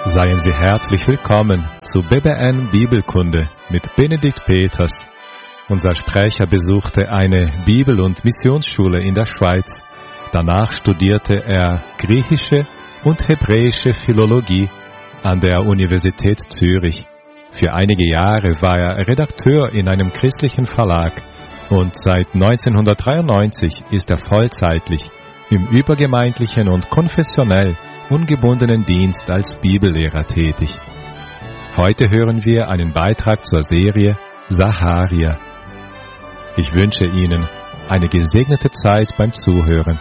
Seien Sie herzlich willkommen zu BBN Bibelkunde mit Benedikt Peters. Unser Sprecher besuchte eine Bibel- und Missionsschule in der Schweiz. Danach studierte er griechische und hebräische Philologie an der Universität Zürich. Für einige Jahre war er Redakteur in einem christlichen Verlag und seit 1993 ist er vollzeitlich im übergemeindlichen und konfessionell ungebundenen Dienst als Bibellehrer tätig. Heute hören wir einen Beitrag zur Serie Sacharia. Ich wünsche Ihnen eine gesegnete Zeit beim Zuhören.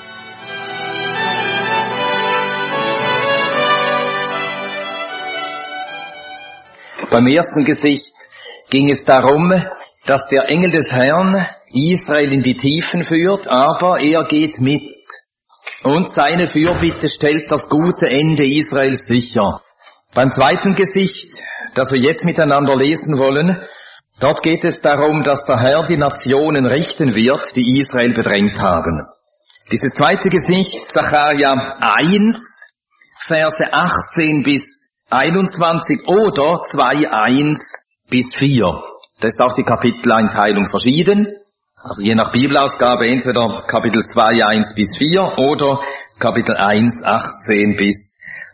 Beim ersten Gesicht ging es darum, dass der Engel des Herrn Israel in die Tiefen führt, aber er geht mit. Und seine Fürbitte stellt das gute Ende Israels sicher. Beim zweiten Gesicht, das wir jetzt miteinander lesen wollen, dort geht es darum, dass der Herr die Nationen richten wird, die Israel bedrängt haben. Dieses zweite Gesicht, Sacharia 1, Verse 18 bis 21 oder 2,1 bis 4. Da ist auch die Kapiteleinteilung verschieden. Also je nach Bibelausgabe entweder Kapitel 2, 1 bis 4 oder Kapitel 1, 18 bis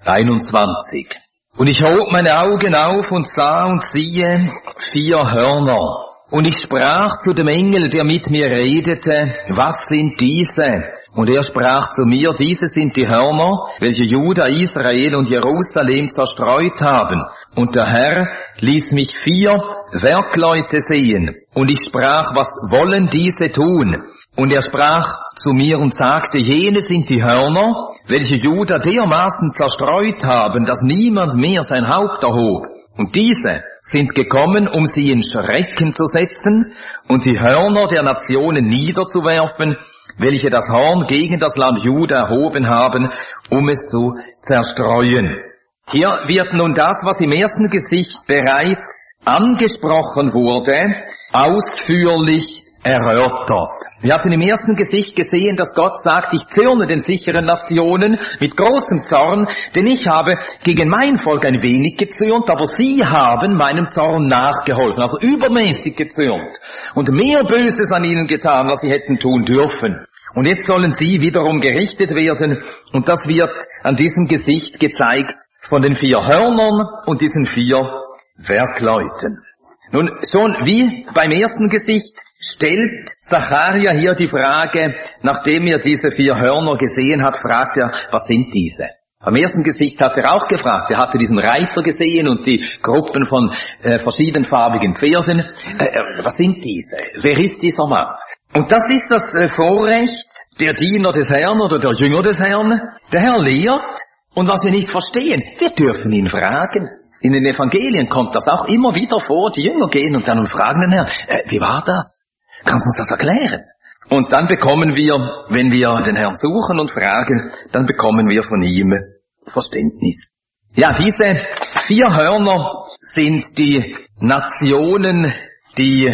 21. Und ich hob meine Augen auf und sah und siehe 4 Hörner. Und ich sprach zu dem Engel, der mit mir redete, was sind diese? Und er sprach zu mir, diese sind die Hörner, welche Juda, Israel und Jerusalem zerstreut haben. Und der Herr ließ mich 4 Werkleute sehen. Und ich sprach, was wollen diese tun? Und er sprach zu mir und sagte, jene sind die Hörner, welche Juda dermaßen zerstreut haben, dass niemand mehr sein Haupt erhob. Und diese sind gekommen, um sie in Schrecken zu setzen und die Hörner der Nationen niederzuwerfen, welche das Horn gegen das Land Juda erhoben haben, um es zu zerstreuen. Hier wird nun das, was im ersten Gesicht bereits angesprochen wurde, ausführlich erörtert. Wir hatten im ersten Gesicht gesehen, dass Gott sagt, ich zürne den sicheren Nationen mit großem Zorn, denn ich habe gegen mein Volk ein wenig gezürnt, aber sie haben meinem Zorn nachgeholfen, also übermäßig gezürnt und mehr Böses an ihnen getan, was sie hätten tun dürfen. Und jetzt sollen sie wiederum gerichtet werden und das wird an diesem Gesicht gezeigt von den 4 Hörnern und diesen 4 Werkleuten. Nun, schon wie beim ersten Gesicht stellt Sacharia hier die Frage, nachdem er diese 4 Hörner gesehen hat, fragt er, was sind diese? Am ersten Gesicht hat er auch gefragt, er hatte diesen Reiter gesehen und die Gruppen von verschiedenfarbigen Pferden. Was sind diese? Wer ist dieser Mann? Und das ist das Vorrecht der Diener des Herrn oder der Jünger des Herrn. Der Herr lehrt und was wir nicht verstehen, wir dürfen ihn fragen. In den Evangelien kommt das auch immer wieder vor, die Jünger gehen und dann fragen den Herrn, wie war das? Kannst du uns das erklären? Und dann bekommen wir, wenn wir den Herrn suchen und fragen, dann bekommen wir von ihm Verständnis. Ja, diese 4 Hörner sind die Nationen, die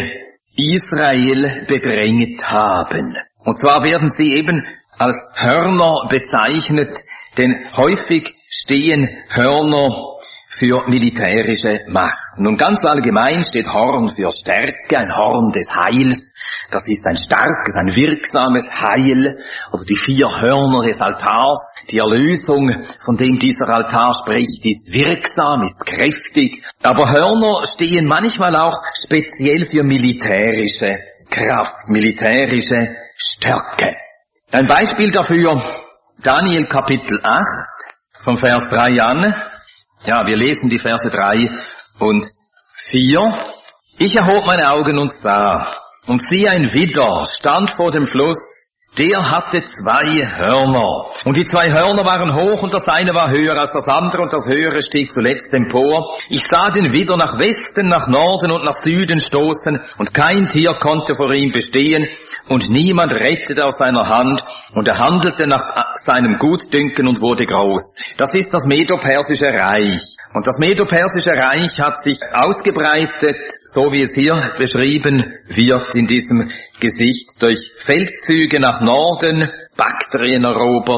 Israel bedrängt haben. Und zwar werden sie eben als Hörner bezeichnet, denn häufig stehen Hörner für militärische Macht. Nun ganz allgemein steht Horn für Stärke, ein Horn des Heils. Das ist ein starkes, ein wirksames Heil. Also die 4 Hörner des Altars, die Erlösung, von dem dieser Altar spricht, ist wirksam, ist kräftig. Aber Hörner stehen manchmal auch speziell für militärische Kraft, militärische Stärke. Ein Beispiel dafür, Daniel Kapitel 8, vom Vers 3 an. Ja, wir lesen die Verse 3 und 4. Ich erhob meine Augen und sah, und siehe, ein Widder stand vor dem Fluss, der hatte 2 Hörner. Und die 2 Hörner waren hoch und das eine war höher als das andere und das höhere stieg zuletzt empor. Ich sah den Widder nach Westen, nach Norden und nach Süden stoßen und kein Tier konnte vor ihm bestehen. Und niemand rettete aus seiner Hand, und er handelte nach seinem Gutdünken und wurde groß. Das ist das Medo-Persische Reich. Und das Medo-Persische Reich hat sich ausgebreitet, so wie es hier beschrieben wird in diesem Gesicht, durch Feldzüge nach Norden, Baktrien erobert,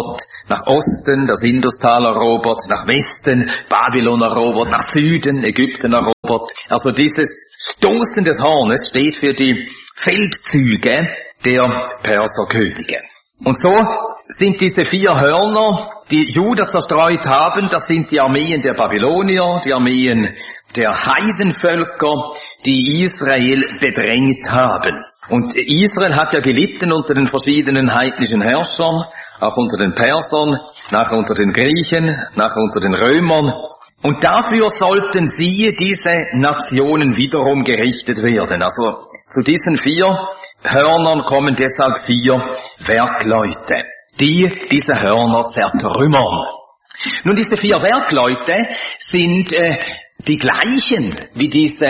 Nach Osten das Industal erobert, nach Westen Babylon erobert, nach Süden Ägypten erobert. Also dieses Stoßen des Hornes steht für die Feldzüge der Perserkönige. Und so sind diese 4 Hörner, die Juda zerstreut haben, das sind die Armeen der Babylonier, die Armeen der Heidenvölker, die Israel bedrängt haben. Und Israel hat ja gelitten unter den verschiedenen heidnischen Herrschern, auch unter den Persern, nachher unter den Griechen, nachher unter den Römern. Und dafür sollten diese Nationen wiederum gerichtet werden. Also zu diesen 4 Hörnern kommen deshalb 4 Werkleute, die diese Hörner zertrümmern. Nun, diese 4 Werkleute sind die gleichen wie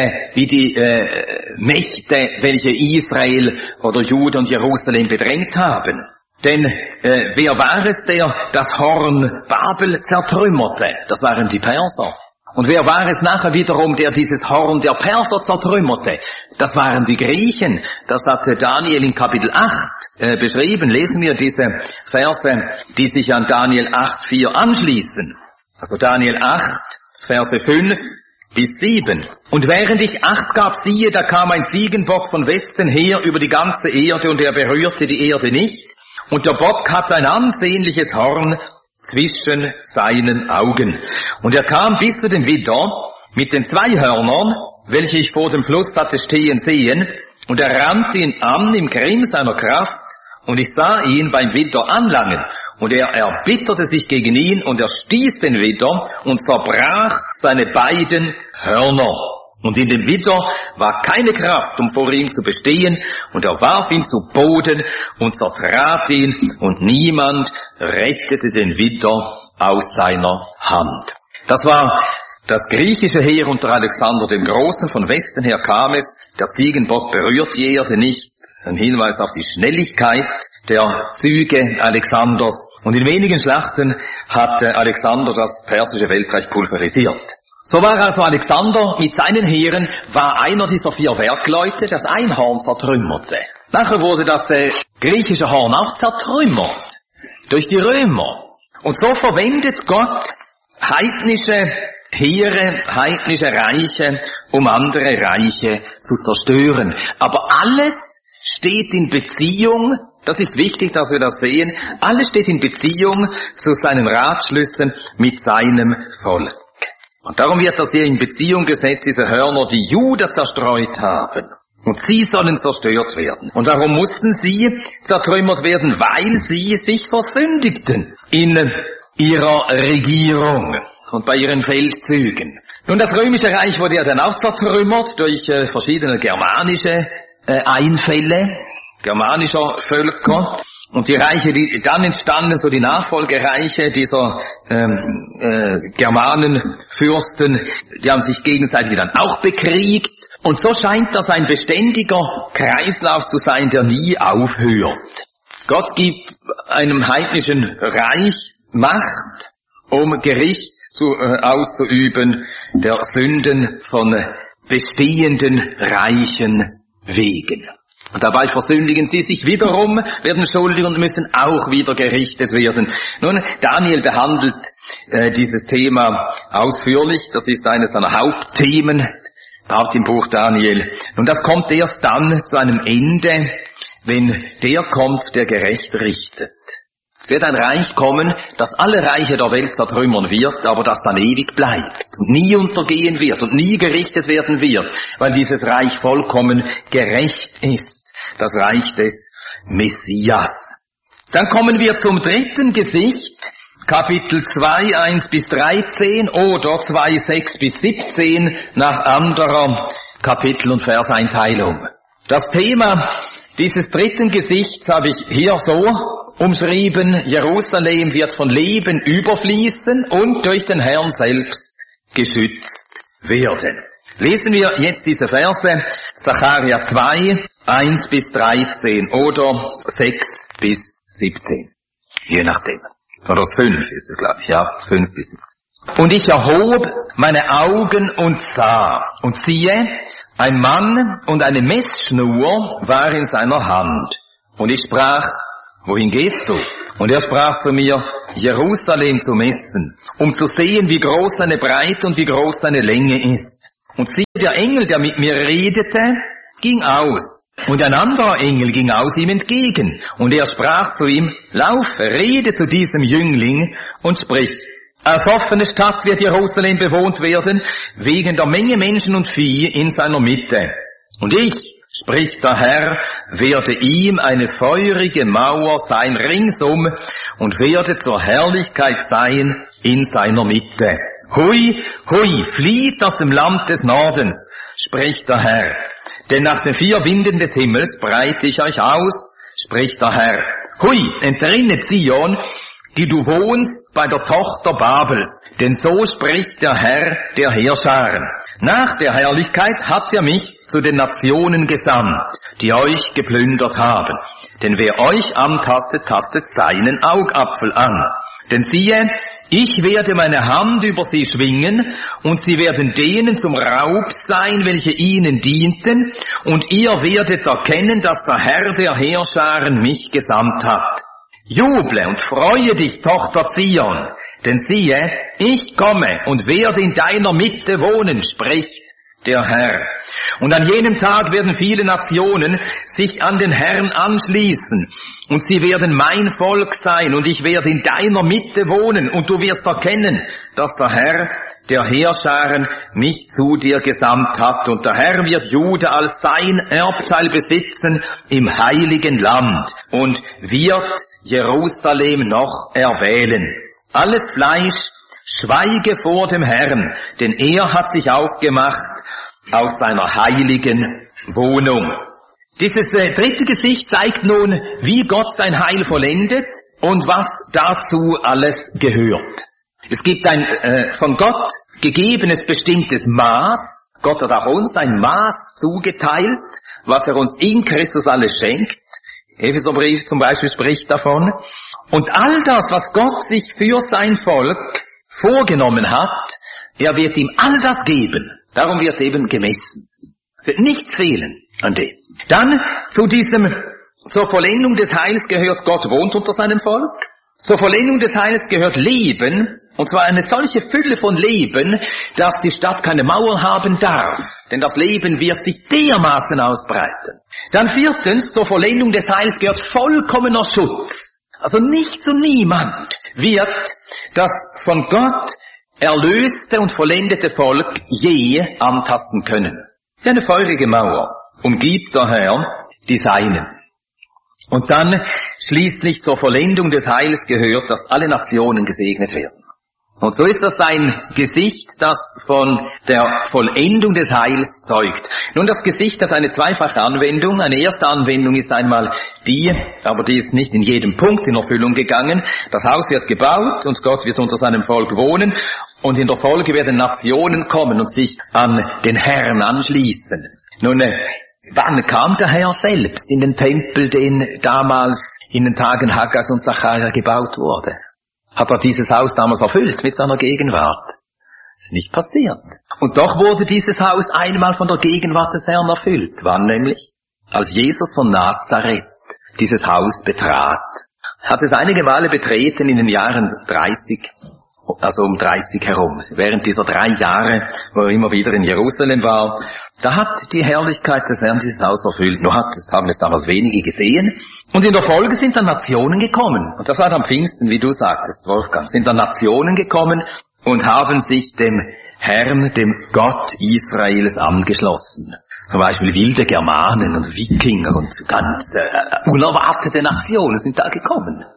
die Mächte, welche Israel oder Juda und Jerusalem bedrängt haben. Denn wer war es, der das Horn Babel zertrümmerte? Das waren die Perser. Und wer war es nachher wiederum, der dieses Horn der Perser zertrümmerte? Das waren die Griechen. Das hatte Daniel in Kapitel 8 beschrieben. Lesen wir diese Verse, die sich an Daniel 8,4 anschließen. Also Daniel 8, Verse 5 bis 7. Und während ich Acht gab, siehe, da kam ein Ziegenbock von Westen her über die ganze Erde, und er berührte die Erde nicht. Und der Bock hatte ein ansehnliches Horn zwischen seinen Augen. Und er kam bis zu dem Widder mit den 2 Hörnern, welche ich vor dem Fluss hatte stehen sehen, und er rannte ihn an im Grimm seiner Kraft, und ich sah ihn beim Widder anlangen, und er erbitterte sich gegen ihn, und er stieß den Widder und zerbrach seine beiden Hörner. Und in dem Widder war keine Kraft, um vor ihm zu bestehen, und er warf ihn zu Boden und zertrat ihn, und niemand rettete den Widder aus seiner Hand. Das war das griechische Heer unter Alexander dem Großen. Von Westen her kam es, der Ziegenbock berührt die Erde nicht. Ein Hinweis auf die Schnelligkeit der Züge Alexanders. Und in wenigen Schlachten hat Alexander das persische Weltreich pulverisiert. So war also Alexander mit seinen Heeren, war einer dieser 4 Werkleute, das Einhorn zertrümmerte. Nachher wurde das griechische Horn auch zertrümmert durch die Römer. Und so verwendet Gott heidnische Heere, heidnische Reiche, um andere Reiche zu zerstören. Aber alles steht in Beziehung, das ist wichtig, dass wir das sehen, alles steht in Beziehung zu seinen Ratschlüssen mit seinem Volk. Und darum wird das hier in Beziehung gesetzt, diese Hörner, die Juda zerstreut haben. Und sie sollen zerstört werden. Und darum mussten sie zertrümmert werden, weil sie sich versündigten in ihrer Regierung und bei ihren Feldzügen. Nun, das römische Reich wurde ja dann auch zertrümmert durch verschiedene germanische Einfälle, germanischer Völker. Und die Reiche, die dann entstanden, so die Nachfolgereiche dieser Germanenfürsten, die haben sich gegenseitig dann auch bekriegt. Und so scheint das ein beständiger Kreislauf zu sein, der nie aufhört. Gott gibt einem heidnischen Reich Macht, um Gericht auszuüben der Sünden von bestehenden Reichen wegen. Und dabei versündigen sie sich wiederum, werden schuldig und müssen auch wieder gerichtet werden. Nun, Daniel behandelt dieses Thema ausführlich. Das ist eines seiner Hauptthemen, auch im Buch Daniel. Und das kommt erst dann zu einem Ende, wenn der kommt, der gerecht richtet. Es wird ein Reich kommen, das alle Reiche der Welt zertrümmern wird, aber das dann ewig bleibt und nie untergehen wird und nie gerichtet werden wird, weil dieses Reich vollkommen gerecht ist, das Reich des Messias. Dann kommen wir zum dritten Gesicht, Kapitel 2, 1 bis 13 oder 2, 6 bis 17 nach anderer Kapitel- und Verseinteilung. Das Thema dieses dritten Gesichts habe ich hier so umschrieben: Jerusalem wird von Leben überfließen und durch den Herrn selbst geschützt werden. Lesen wir jetzt diese Verse, Sacharja 2, 1 bis 13 oder 6 bis 17, je nachdem. Oder 5 ist es, glaube ich, ja, 5 bis 17. Und ich erhob meine Augen und sah, und siehe, ein Mann und eine Messschnur war in seiner Hand. Und ich sprach: wohin gehst du? Und er sprach zu mir, Jerusalem zu messen, um zu sehen, wie groß seine Breite und wie groß seine Länge ist. Und siehe, der Engel, der mit mir redete, ging aus. Und ein anderer Engel ging aus ihm entgegen. Und er sprach zu ihm, laufe, rede zu diesem Jüngling und sprich, als offene Stadt wird Jerusalem bewohnt werden, wegen der Menge Menschen und Vieh in seiner Mitte. Und ich, spricht der Herr, werde ihm eine feurige Mauer sein ringsum und werde zur Herrlichkeit sein in seiner Mitte. Hui, hui, flieht aus dem Land des Nordens, spricht der Herr. Denn nach den 4 Winden des Himmels breite ich euch aus, spricht der Herr. Hui, entrinne Zion, die du wohnst bei der Tochter Babels, denn so spricht der Herr der Heerscharen. Nach der Herrlichkeit hat er mich zu den Nationen gesandt, die euch geplündert haben. Denn wer euch antastet, tastet seinen Augapfel an. Denn siehe, ich werde meine Hand über sie schwingen, und sie werden denen zum Raub sein, welche ihnen dienten, und ihr werdet erkennen, dass der Herr der Heerscharen mich gesandt hat. Juble und freue dich, Tochter Zion, denn siehe, ich komme und werde in deiner Mitte wohnen, spricht der Herr. Und an jenem Tag werden viele Nationen sich an den Herrn anschließen, und sie werden mein Volk sein, und ich werde in deiner Mitte wohnen, und du wirst erkennen, dass der Herr der Heerscharen mich zu dir gesandt hat, und der Herr wird Juda als sein Erbteil besitzen im heiligen Land, und wird Jerusalem noch erwählen. Alles Fleisch schweige vor dem Herrn, denn er hat sich aufgemacht aus seiner heiligen Wohnung. Dieses dritte Gesicht zeigt nun, wie Gott sein Heil vollendet und was dazu alles gehört. Es gibt ein von Gott gegebenes bestimmtes Maß. Gott hat auch uns ein Maß zugeteilt, was er uns in Christus alles schenkt. Epheserbrief zum Beispiel spricht davon. Und all das, was Gott sich für sein Volk vorgenommen hat, er wird ihm all das geben. Darum wird eben gemessen. Es wird nichts fehlen an dem. Dann zur Vollendung des Heils gehört, Gott wohnt unter seinem Volk. Zur Vollendung des Heils gehört Leben, und zwar eine solche Fülle von Leben, dass die Stadt keine Mauer haben darf. Denn das Leben wird sich dermaßen ausbreiten. Dann 4. zur Vollendung des Heils gehört vollkommener Schutz. Also nichts und niemand wird das von Gott erlöste und vollendete Volk je antasten können. Eine feurige Mauer umgibt der Herr die Seinen. Und dann schließlich zur Vollendung des Heils gehört, dass alle Nationen gesegnet werden. Und so ist das ein Gesicht, das von der Vollendung des Heils zeugt. Nun, das Gesicht hat eine zweifache Anwendung. Eine erste Anwendung ist einmal die, aber die ist nicht in jedem Punkt in Erfüllung gegangen. Das Haus wird gebaut und Gott wird unter seinem Volk wohnen. Und in der Folge werden Nationen kommen und sich an den Herrn anschließen. Nun, wann kam der Herr selbst in den Tempel, den damals in den Tagen Haggas und Zacharia gebaut wurde? Hat er dieses Haus damals erfüllt mit seiner Gegenwart? Das ist nicht passiert. Und doch wurde dieses Haus einmal von der Gegenwart des Herrn erfüllt. Wann nämlich? Als Jesus von Nazareth dieses Haus betrat. Hat es einige Male betreten in den Jahren 30, also um 30 herum. Während dieser 3 Jahre, wo er immer wieder in Jerusalem war, da hat die Herrlichkeit des Herrn dieses Haus erfüllt. Nur haben es damals wenige gesehen. Und in der Folge sind dann Nationen gekommen. Und das war am Pfingsten, wie du sagtest, Wolfgang. Sind dann Nationen gekommen und haben sich dem Herrn, dem Gott Israels angeschlossen. Zum Beispiel wilde Germanen und Wikinger und ganz unerwartete Nationen sind da gekommen.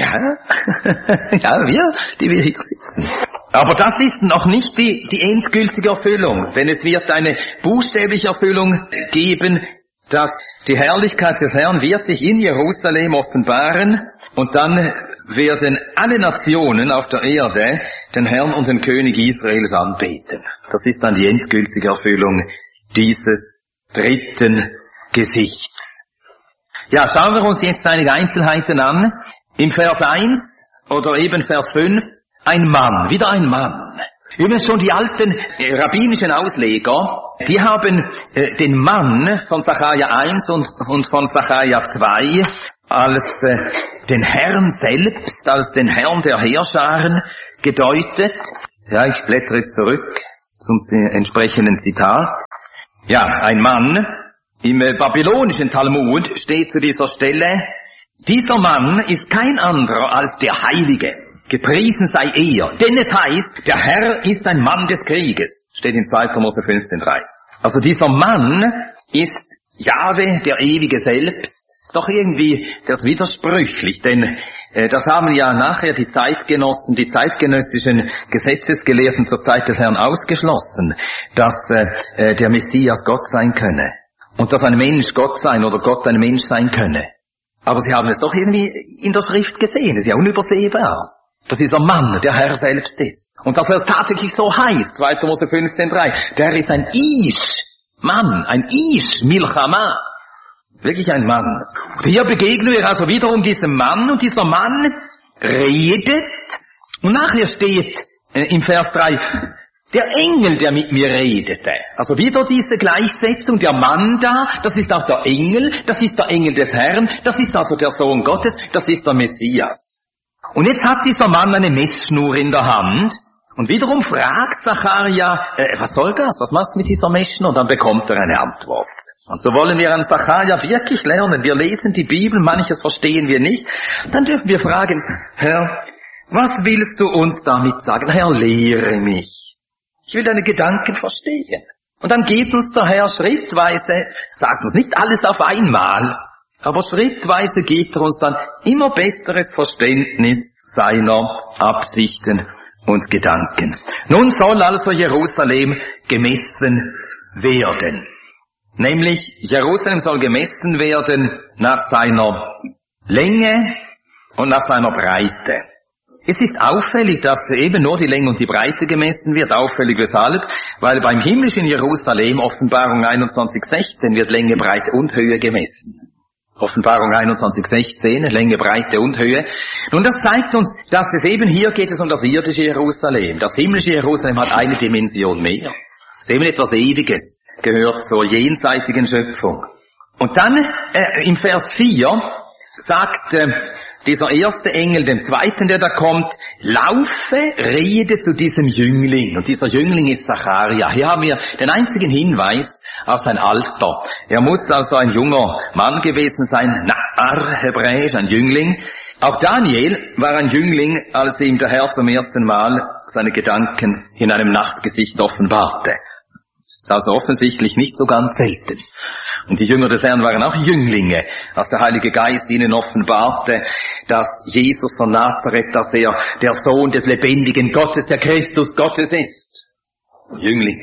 Ja, die wir hier sitzen. Aber das ist noch nicht die endgültige Erfüllung, denn es wird eine buchstäbliche Erfüllung geben, dass die Herrlichkeit des Herrn wird sich in Jerusalem offenbaren und dann werden alle Nationen auf der Erde den Herrn und den König Israels anbeten. Das ist dann die endgültige Erfüllung dieses dritten Gesichts. Ja, schauen wir uns jetzt einige Einzelheiten an. Im Vers 1 oder eben Vers 5, ein Mann, wieder ein Mann. Übrigens schon die alten rabbinischen Ausleger, die haben den Mann von Sacharja 1 und von Sacharja 2 als den Herrn selbst, als den Herrn der Heerscharen gedeutet. Ja, ich blättere jetzt zurück zum entsprechenden Zitat. Ja, ein Mann im babylonischen Talmud steht zu dieser Stelle: Dieser Mann ist kein anderer als der Heilige. Gepriesen sei er. Denn es heißt, der Herr ist ein Mann des Krieges. Steht in 2. Mose 15,3. Also dieser Mann ist Jahwe, der Ewige selbst. Ist doch irgendwie das widersprüchlich, denn das haben ja nachher die Zeitgenossen, die zeitgenössischen Gesetzesgelehrten zur Zeit des Herrn ausgeschlossen, dass der Messias Gott sein könne und dass ein Mensch Gott sein oder Gott ein Mensch sein könne. Aber sie haben es doch irgendwie in der Schrift gesehen, es ist ja unübersehbar, dass dieser Mann der Herr selbst ist. Und dass er es tatsächlich so heißt, 2. Mose 15,3, der ist ein Ish, Mann, ein Ish, Milchama. Wirklich ein Mann. Und hier begegnen wir also wiederum diesem Mann, und dieser Mann redet, und nachher steht im Vers 3, der Engel, der mit mir redete. Also wieder diese Gleichsetzung, der Mann da, das ist auch der Engel, das ist der Engel des Herrn, das ist also der Sohn Gottes, das ist der Messias. Und jetzt hat dieser Mann eine Messschnur in der Hand, und wiederum fragt Zacharia, was soll das, was machst du mit dieser Messschnur? Und dann bekommt er eine Antwort. Und so wollen wir an Zacharia wirklich lernen. Wir lesen die Bibel, manches verstehen wir nicht. Dann dürfen wir fragen, Herr, was willst du uns damit sagen? Herr, lehre mich. Ich will deine Gedanken verstehen. Und dann geht uns der Herr schrittweise, sagt uns nicht alles auf einmal, aber schrittweise gibt er uns dann immer besseres Verständnis seiner Absichten und Gedanken. Nun soll also Jerusalem gemessen werden. Nämlich, Jerusalem soll gemessen werden nach seiner Länge und nach seiner Breite. Es ist auffällig, dass eben nur die Länge und die Breite gemessen wird. Auffällig weshalb? Weil beim himmlischen Jerusalem, Offenbarung 21,16, wird Länge, Breite und Höhe gemessen. Offenbarung 21,16, Länge, Breite und Höhe. Nun, das zeigt uns, dass es eben hier geht es um das irdische Jerusalem. Das himmlische Jerusalem hat eine Dimension mehr. Es ist eben etwas Ewiges, gehört zur jenseitigen Schöpfung. Und dann im Vers 4 sagt dieser erste Engel dem zweiten, der da kommt, laufe, rede zu diesem Jüngling. Und dieser Jüngling ist Zacharia. Hier haben wir den einzigen Hinweis auf sein Alter. Er muss also ein junger Mann gewesen sein, Na'ar, hebräisch, ein Jüngling. Auch Daniel war ein Jüngling, als ihm der Herr zum ersten Mal seine Gedanken in einem Nachtgesicht offenbarte. Das ist also offensichtlich nicht so ganz selten. Und die Jünger des Herrn waren auch Jünglinge, als der Heilige Geist ihnen offenbarte, dass Jesus von Nazareth, dass er der Sohn des lebendigen Gottes, der Christus Gottes ist. Jünglinge.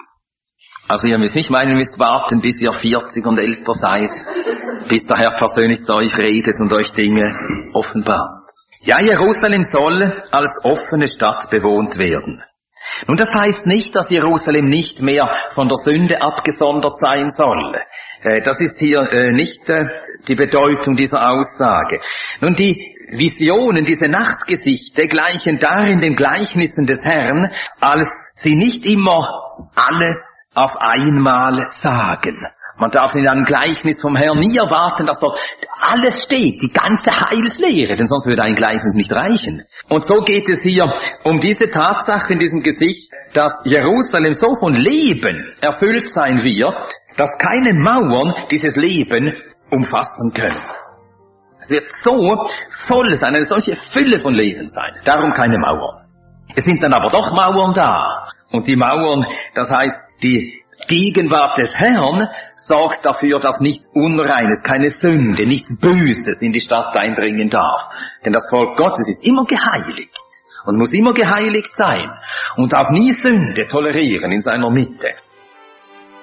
Also ihr müsst nicht meinen, ihr müsst warten, bis ihr 40 und älter seid, bis der Herr persönlich zu euch redet und euch Dinge offenbart. Ja, Jerusalem soll als offene Stadt bewohnt werden. Nun, das heißt nicht, dass Jerusalem nicht mehr von der Sünde abgesondert sein soll. Das ist hier nicht die Bedeutung dieser Aussage. Nun, die Visionen, diese Nachtgesichte gleichen darin den Gleichnissen des Herrn, als sie nicht immer alles auf einmal sagen. Man darf in einem Gleichnis vom Herrn nie erwarten, dass dort alles steht, die ganze Heilslehre, denn sonst würde ein Gleichnis nicht reichen. Und so geht es hier um diese Tatsache in diesem Gesicht, dass Jerusalem so von Leben erfüllt sein wird, dass keine Mauern dieses Leben umfassen können. Es wird so voll sein, eine solche Fülle von Leben sein, darum keine Mauern. Es sind dann aber doch Mauern da. Und die Mauern, das heißt, die Gegenwart des Herrn sorgt dafür, dass nichts Unreines, keine Sünde, nichts Böses in die Stadt eindringen darf. Denn das Volk Gottes ist immer geheiligt und muss immer geheiligt sein und darf nie Sünde tolerieren in seiner Mitte.